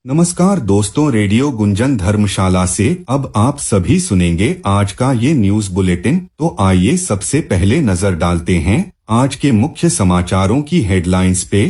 नमस्कार दोस्तों, रेडियो गुंजन धर्मशाला से अब आप सभी सुनेंगे आज का ये न्यूज बुलेटिन। तो आइए सबसे पहले नजर डालते हैं आज के मुख्य समाचारों की हेडलाइंस पे।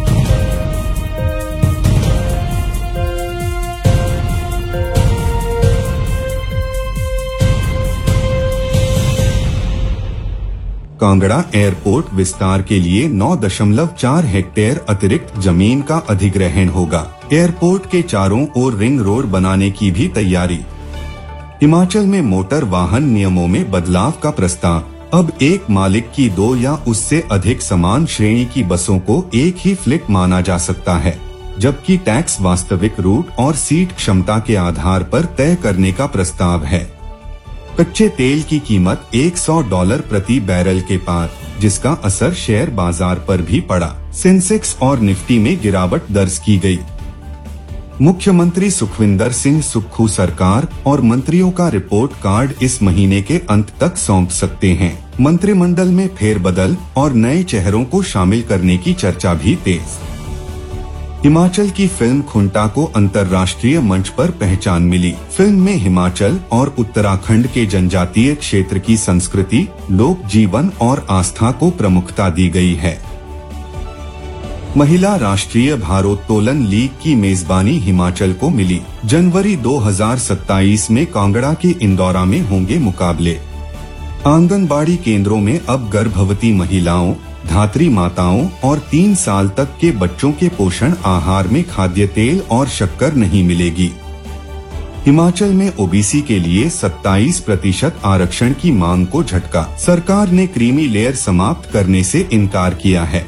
कांगड़ा एयरपोर्ट विस्तार के लिए 9.4 हेक्टेयर अतिरिक्त जमीन का अधिग्रहण होगा। एयरपोर्ट के चारों ओर रिंग रोड बनाने की भी तैयारी। हिमाचल में मोटर वाहन नियमों में बदलाव का प्रस्ताव। अब एक मालिक की 2 या उससे अधिक समान श्रेणी की बसों को एक ही फ्लीट माना जा सकता है, जबकि टैक्स वास्तविक रूट और सीट क्षमता के आधार पर तय करने का प्रस्ताव है। कच्चे तेल की कीमत $100 प्रति बैरल के पार, जिसका असर शेयर बाजार पर भी पड़ा। सेंसेक्स और निफ्टी में गिरावट दर्ज की गई। मुख्यमंत्री सुखविंदर सिंह सुक्खू सरकार और मंत्रियों का रिपोर्ट कार्ड इस महीने के अंत तक सौंप सकते हैं। मंत्रिमंडल में फेरबदल और नए चेहरों को शामिल करने की चर्चा भी तेज। हिमाचल की फिल्म खुंटा को अंतर्राष्ट्रीय मंच पर पहचान मिली। फिल्म में हिमाचल और उत्तराखंड के जनजातीय क्षेत्र की संस्कृति, लोक जीवन और आस्था को प्रमुखता दी गई है। महिला राष्ट्रीय भारोत्तोलन लीग की मेजबानी हिमाचल को मिली। जनवरी 2027 में कांगड़ा के इंदौरा में होंगे मुकाबले। आंगनबाड़ी केंद्रों में अब गर्भवती महिलाओं, धात्री माताओं और 3 साल तक के बच्चों के पोषण आहार में खाद्य तेल और शक्कर नहीं मिलेगी। हिमाचल में ओबीसी के लिए 27% आरक्षण की मांग को झटका। सरकार ने क्रीमी लेयर समाप्त करने से इनकार किया है।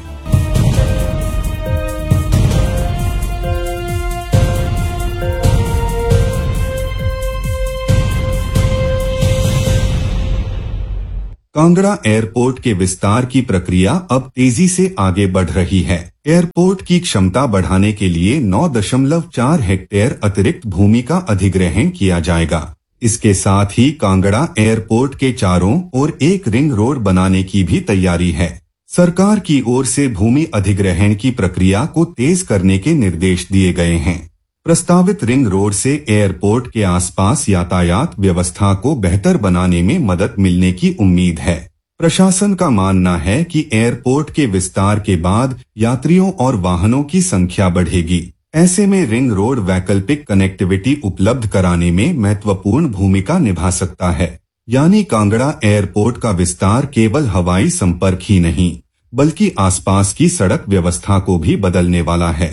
कांगड़ा एयरपोर्ट के विस्तार की प्रक्रिया अब तेजी से आगे बढ़ रही है। एयरपोर्ट की क्षमता बढ़ाने के लिए 9.4 हेक्टेयर अतिरिक्त भूमि का अधिग्रहण किया जाएगा। इसके साथ ही कांगड़ा एयरपोर्ट के चारों ओर एक रिंग रोड बनाने की भी तैयारी है। सरकार की ओर से भूमि अधिग्रहण की प्रक्रिया को तेज करने के निर्देश दिए गए हैं। प्रस्तावित रिंग रोड से एयरपोर्ट के आसपास यातायात व्यवस्था को बेहतर बनाने में मदद मिलने की उम्मीद है। प्रशासन का मानना है कि एयरपोर्ट के विस्तार के बाद यात्रियों और वाहनों की संख्या बढ़ेगी। ऐसे में रिंग रोड वैकल्पिक कनेक्टिविटी उपलब्ध कराने में महत्वपूर्ण भूमिका निभा सकता है। यानी कांगड़ा एयरपोर्ट का विस्तार केवल हवाई संपर्क ही नहीं, बल्कि आसपास की सड़क व्यवस्था को भी बदलने वाला है।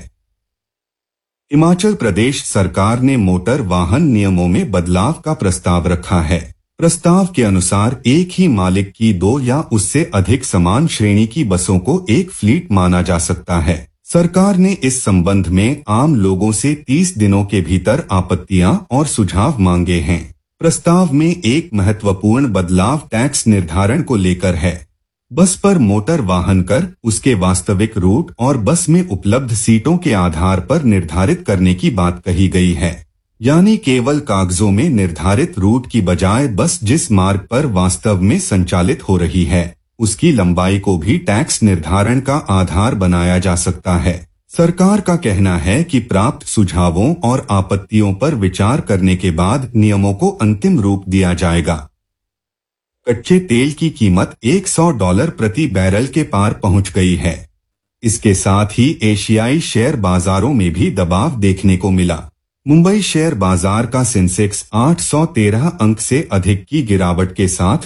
हिमाचल प्रदेश सरकार ने मोटर वाहन नियमों में बदलाव का प्रस्ताव रखा है। प्रस्ताव के अनुसार एक ही मालिक की 2 या उससे अधिक समान श्रेणी की बसों को एक फ्लीट माना जा सकता है। सरकार ने इस संबंध में आम लोगों से 30 दिनों के भीतर आपत्तियां और सुझाव मांगे हैं। प्रस्ताव में एक महत्वपूर्ण बदलाव टैक्स निर्धारण को लेकर है। बस पर मोटर वाहन कर उसके वास्तविक रूट और बस में उपलब्ध सीटों के आधार पर निर्धारित करने की बात कही गई है। यानी केवल कागजों में निर्धारित रूट की बजाय बस जिस मार्ग पर वास्तव में संचालित हो रही है, उसकी लंबाई को भी टैक्स निर्धारण का आधार बनाया जा सकता है। सरकार का कहना है कि प्राप्त सुझावों और आपत्तियों पर विचार करने के बाद नियमों को अंतिम रूप दिया जाएगा। कच्चे तेल की कीमत $100 प्रति बैरल के पार पहुंच गई है। इसके साथ ही एशियाई शेयर बाजारों में भी दबाव देखने को मिला। मुंबई शेयर बाजार का सेंसेक्स 813 अंक से अधिक की गिरावट के साथ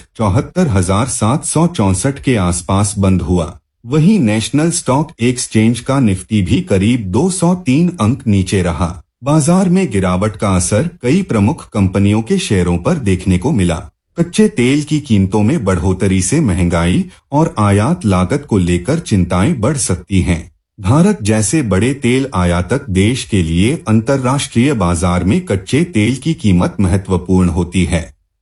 74,764 के आसपास बंद हुआ। वहीं नेशनल स्टॉक एक्सचेंज का निफ्टी भी करीब 203 अंक नीचे रहा। बाजार में गिरावट का असर कई प्रमुख कंपनियों के शेयरों पर देखने को मिला। कच्चे तेल की कीमतों में बढ़ोतरी से महंगाई और आयात लागत को लेकर चिंताएं बढ़ सकती हैं। भारत जैसे बड़े तेल आयातक देश के लिए अंतर्राष्ट्रीय बाजार में कच्चे तेल की कीमत महत्वपूर्ण होती है।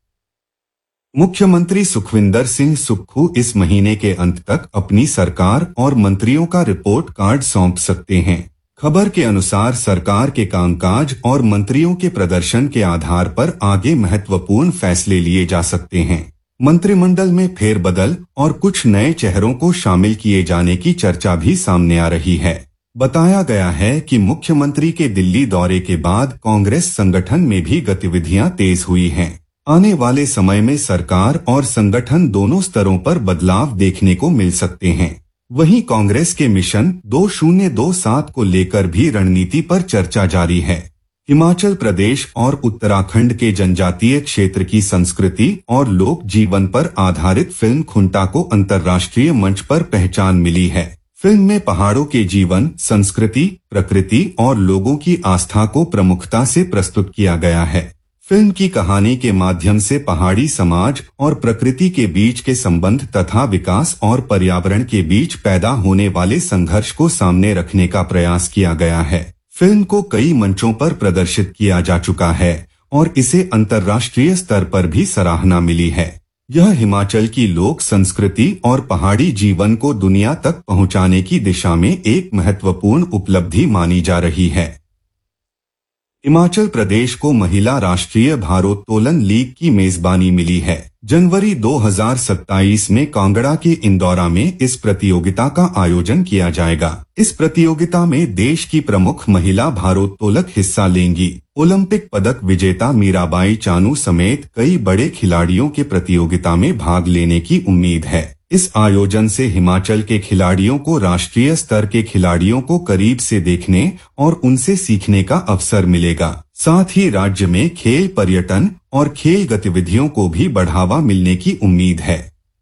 मुख्यमंत्री सुखविंदर सिंह सुक्खू इस महीने के अंत तक अपनी सरकार और मंत्रियों का रिपोर्ट कार्ड सौंप सकते हैं। खबर के अनुसार सरकार के कामकाज और मंत्रियों के प्रदर्शन के आधार पर आगे महत्वपूर्ण फैसले लिए जा सकते हैं। मंत्रिमंडल में फेरबदल और कुछ नए चेहरों को शामिल किए जाने की चर्चा भी सामने आ रही है। बताया गया है कि मुख्यमंत्री के दिल्ली दौरे के बाद कांग्रेस संगठन में भी गतिविधियां तेज हुई हैं। आने वाले समय में सरकार और संगठन दोनों स्तरों पर बदलाव देखने को मिल सकते हैं। वहीं कांग्रेस के मिशन 2027 को लेकर भी रणनीति पर चर्चा जारी है। हिमाचल प्रदेश और उत्तराखंड के जनजातीय क्षेत्र की संस्कृति और लोक जीवन पर आधारित फिल्म खुंटा को अंतर्राष्ट्रीय मंच पर पहचान मिली है। फिल्म में पहाड़ों के जीवन, संस्कृति, प्रकृति और लोगों की आस्था को प्रमुखता से प्रस्तुत किया गया है। फिल्म की कहानी के माध्यम से पहाड़ी समाज और प्रकृति के बीच के संबंध तथा विकास और पर्यावरण के बीच पैदा होने वाले संघर्ष को सामने रखने का प्रयास किया गया है। फिल्म को कई मंचों पर प्रदर्शित किया जा चुका है और इसे अंतर्राष्ट्रीय स्तर पर भी सराहना मिली है। यह हिमाचल की लोक संस्कृति और पहाड़ी जीवन को दुनिया तक पहुंचाने की दिशा में एक महत्वपूर्ण उपलब्धि मानी जा रही है। हिमाचल प्रदेश को महिला राष्ट्रीय भारोत्तोलन लीग की मेजबानी मिली है। जनवरी 2027 में कांगड़ा के इंदौरा में इस प्रतियोगिता का आयोजन किया जाएगा। इस प्रतियोगिता में देश की प्रमुख महिला भारोत्तोलक हिस्सा लेंगी। ओलंपिक पदक विजेता मीराबाई चानू समेत कई बड़े खिलाड़ियों के प्रतियोगिता में भाग लेने की उम्मीद है। इस आयोजन से हिमाचल के खिलाड़ियों को राष्ट्रीय स्तर के खिलाड़ियों को करीब से देखने और उनसे सीखने का अवसर मिलेगा। साथ ही राज्य में खेल पर्यटन और खेल गतिविधियों को भी बढ़ावा मिलने की उम्मीद है।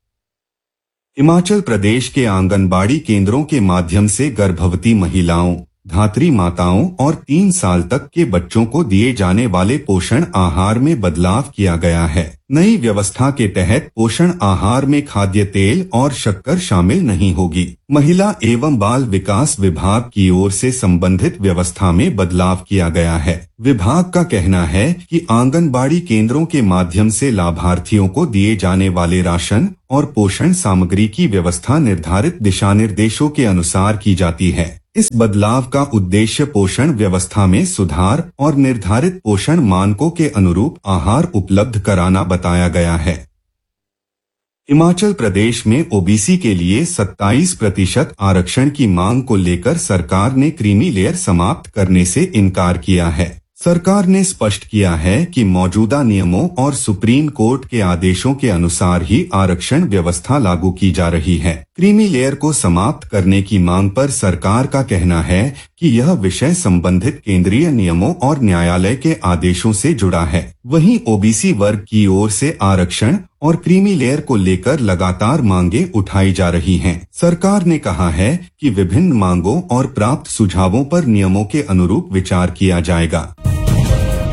हिमाचल प्रदेश के आंगनबाड़ी केंद्रों के माध्यम से गर्भवती महिलाओं, धात्री माताओं और 3 साल तक के बच्चों को दिए जाने वाले पोषण आहार में बदलाव किया गया है। नई व्यवस्था के तहत पोषण आहार में खाद्य तेल और शक्कर शामिल नहीं होगी। महिला एवं बाल विकास विभाग की ओर से संबंधित व्यवस्था में बदलाव किया गया है। विभाग का कहना है कि आंगनबाड़ी केंद्रों के माध्यम से लाभार्थियों को दिए जाने वाले राशन और पोषण सामग्री की व्यवस्था निर्धारित दिशानिर्देशों के अनुसार की जाती है। इस बदलाव का उद्देश्य पोषण व्यवस्था में सुधार और निर्धारित पोषण मानकों के अनुरूप आहार उपलब्ध कराना बताया गया है। हिमाचल प्रदेश में ओबीसी के लिए 27% आरक्षण की मांग को लेकर सरकार ने क्रीमी लेयर समाप्त करने से इनकार किया है। सरकार ने स्पष्ट किया है कि मौजूदा नियमों और सुप्रीम कोर्ट के आदेशों के अनुसार ही आरक्षण व्यवस्था लागू की जा रही है। क्रीमी लेयर को समाप्त करने की मांग पर सरकार का कहना है कि यह विषय संबंधित केंद्रीय नियमों और न्यायालय के आदेशों से जुड़ा है। वहीं ओबीसी वर्ग की ओर से आरक्षण और क्रीमी लेयर को लेकर लगातार मांगे उठाई जा रही हैं। सरकार ने कहा है कि विभिन्न मांगों और प्राप्त सुझावों पर नियमों के अनुरूप विचार किया जाएगा।